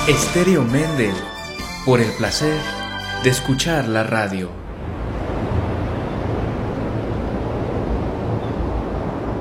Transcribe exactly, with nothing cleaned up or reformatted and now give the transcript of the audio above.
Estéreo Mendel, por el placer de escuchar la radio.